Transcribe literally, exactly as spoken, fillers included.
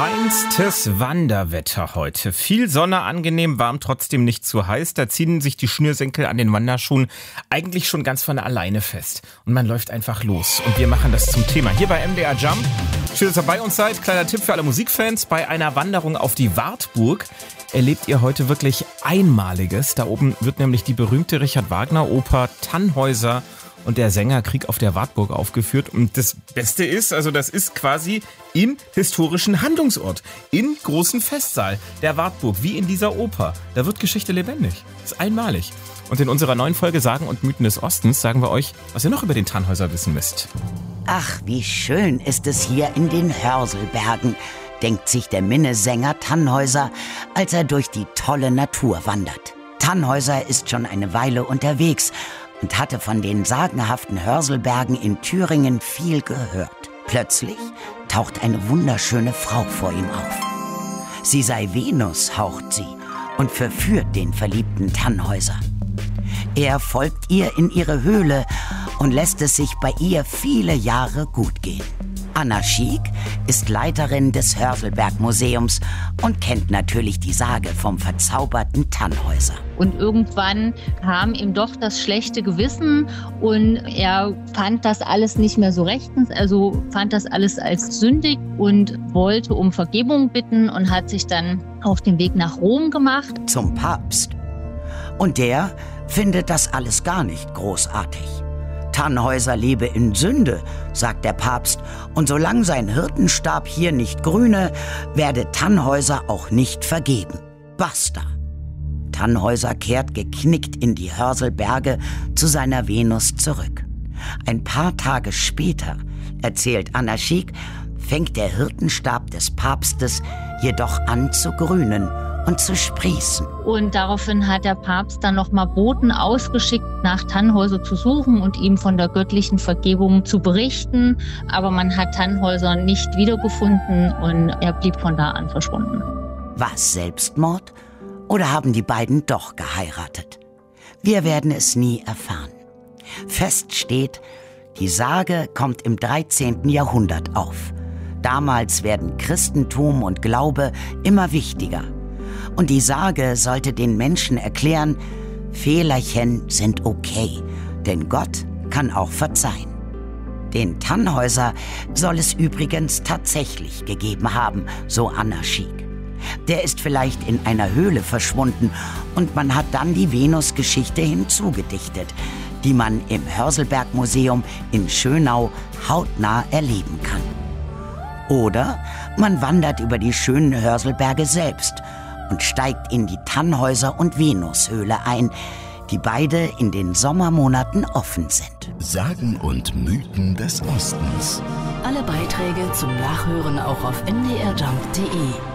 Feinstes Wanderwetter heute. Viel Sonne, angenehm warm, trotzdem nicht zu heiß. Da ziehen sich die Schnürsenkel an den Wanderschuhen eigentlich schon ganz von alleine fest. Und man läuft einfach los. Und wir machen das zum Thema hier bei M D R Jump. Schön, dass ihr bei uns seid. Kleiner Tipp für alle Musikfans. Bei einer Wanderung auf die Wartburg erlebt ihr heute wirklich Einmaliges. Da oben wird nämlich die berühmte Richard Wagner Oper Tannhäuser und der Sänger Krieg auf der Wartburg aufgeführt. Und das Beste ist, also das ist quasi im historischen Handlungsort, im großen Festsaal der Wartburg, wie in dieser Oper. Da wird Geschichte lebendig. Das ist einmalig. Und in unserer neuen Folge Sagen und Mythen des Ostens sagen wir euch, was ihr noch über den Tannhäuser wissen müsst. Ach, wie schön ist es hier in den Hörselbergen, denkt sich der Minnesänger Tannhäuser, als er durch die tolle Natur wandert. Tannhäuser ist schon eine Weile unterwegs und hatte von den sagenhaften Hörselbergen in Thüringen viel gehört. Plötzlich taucht eine wunderschöne Frau vor ihm auf. Sie sei Venus, haucht sie, und verführt den verliebten Tannhäuser. Er folgt ihr in ihre Höhle und lässt es sich bei ihr viele Jahre gut gehen. Anna Schiek ist Leiterin des Hörselberg-Museums und kennt natürlich die Sage vom verzauberten Tannhäuser. Und irgendwann kam ihm doch das schlechte Gewissen und er fand das alles nicht mehr so rechtens, also fand das alles als sündig und wollte um Vergebung bitten und hat sich dann auf den Weg nach Rom gemacht. Zum Papst. Und der findet das alles gar nicht großartig. Tannhäuser lebe in Sünde, sagt der Papst, und solange sein Hirtenstab hier nicht grüne, werde Tannhäuser auch nicht vergeben. Basta! Tannhäuser kehrt geknickt in die Hörselberge zu seiner Venus zurück. Ein paar Tage später, erzählt Anna Schiek, fängt der Hirtenstab des Papstes jedoch an zu grünen und zu sprießen. Und daraufhin hat der Papst dann nochmal Boten ausgeschickt, nach Tannhäuser zu suchen und ihm von der göttlichen Vergebung zu berichten. Aber man hat Tannhäuser nicht wiedergefunden und er blieb von da an verschwunden. War es Selbstmord oder haben die beiden doch geheiratet? Wir werden es nie erfahren. Fest steht, die Sage kommt im dreizehnten Jahrhundert auf. Damals werden Christentum und Glaube immer wichtiger. Und die Sage sollte den Menschen erklären, Fehlerchen sind okay, denn Gott kann auch verzeihen. Den Tannhäuser soll es übrigens tatsächlich gegeben haben, so Anna Schiek. Der ist vielleicht in einer Höhle verschwunden und man hat dann die Venus-Geschichte hinzugedichtet, die man im Hörselberg-Museum in Schönau hautnah erleben kann. Oder man wandert über die schönen Hörselberge selbst und steigt in die Tannhäuser- und Venushöhle ein, die beide in den Sommermonaten offen sind. Sagen und Mythen des Ostens. Alle Beiträge zum Nachhören auch auf m d r jump punkt d e.